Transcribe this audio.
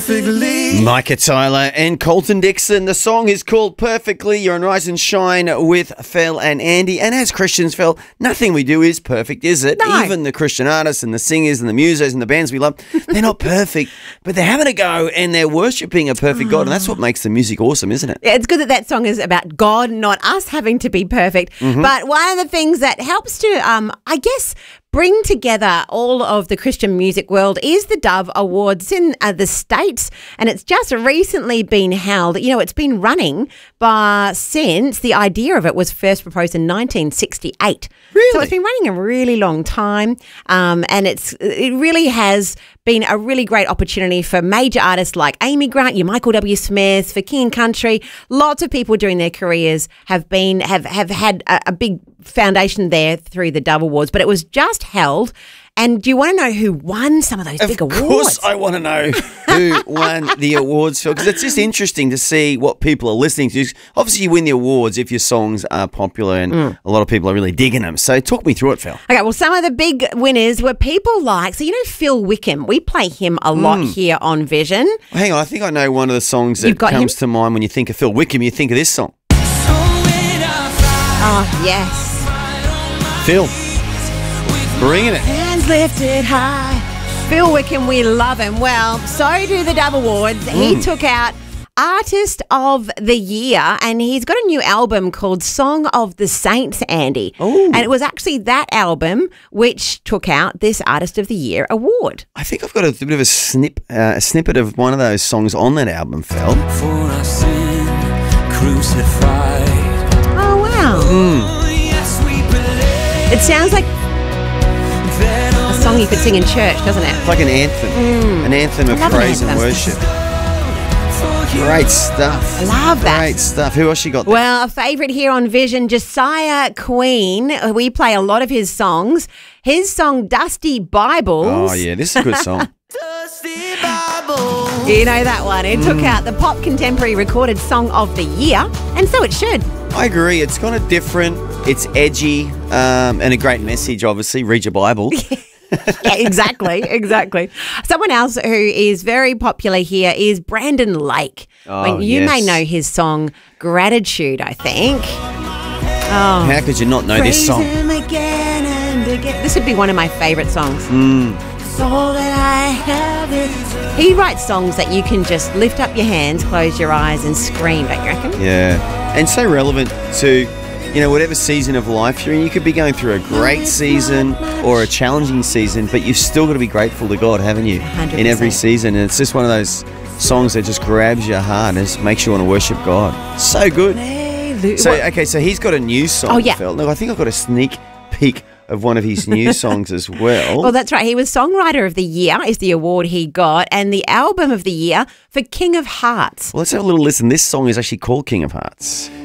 perfectly. Micah Tyler and Colton Dixon. The song is called Perfectly. You're on Rise and Shine with Phil and Andy. And as Christians, Phil, nothing we do is perfect, is it? No. Even the Christian artists and the singers and the musos and the bands we love, they're not perfect, but they're having a go and they're worshipping a perfect God. And that's what makes the music awesome, isn't it? Yeah, it's good that that song is about God, not us having to be perfect. But one of the things that helps to, I guess, bring together all of the Christian music world is the Dove Awards in the States, and it's just recently been held. You know, it's been running since the idea of it was first proposed in 1968. Really? So it's been running a really long time, and it really has been a really great opportunity for major artists like Amy Grant, your Michael W. Smith, for King and Country. Lots of people during their careers have had a big foundation there through the Dove Awards, but it was just held. And do you want to know who won some of those big awards? Of course I want to know who won the awards, Phil, because it's just interesting to see what people are listening to. Obviously, you win the awards if your songs are popular and a lot of people are really digging them. So talk me through it, Phil. Okay, well, some of the big winners were people like, so you know Phil Wickham. We play him a lot here on Vision. Hang on, I think I know one of the songs that comes to mind when you think of Phil Wickham. You think of this song. Oh, yes. Phil, bringing it. Hands lifted high. Phil Wickham, we love him. Well, so do the Dove Awards. He took out Artist of the Year, and he's got a new album called Song of the Saints, Andy. Ooh. And it was actually that album which took out this Artist of the Year award. I think I've got a bit of a snippet of one of those songs on that album, Phil. For our sin crucified. Oh, wow. Yes, we believe It sounds like a song you could sing in church, doesn't it? It's like an anthem of love an praise and anthem. worship. Great stuff. I love that. Great stuff. Who else you got there? Well, a favourite here on Vision, Josiah Queen. We play a lot of his songs. His song, Dusty Bibles. Oh, yeah, this is a good song. Dusty Bible. You know that one. It took out the Pop Contemporary Recorded Song of the Year, and so it should. I agree. It's kind of different. It's edgy and a great message, obviously. Read your Bible. Yeah, exactly. Someone else who is very popular here is Brandon Lake. Oh, you may yes. know his song Gratitude, I think. Oh, How could you not know this praise song? him again and again. This would be one of my favourite songs. All that I have is. He writes songs that you can just lift up your hands, close your eyes, and scream. Don't you reckon? Yeah. And so relevant to, whatever season of life you're in. You could be going through a great season or a challenging season, but you've still got to be grateful to God, haven't you? 100%. In every season. And it's just one of those songs that just grabs your heart and just makes you want to worship God. So good. So he's got a new song, Oh, yeah. Phil. Look, I think I've got a sneak peek of one of his new songs as well. Well, that's right. He was Songwriter of the Year is the award he got, and the Album of the Year for King of Hearts. Well, let's have a little listen. This song is actually called King of Hearts.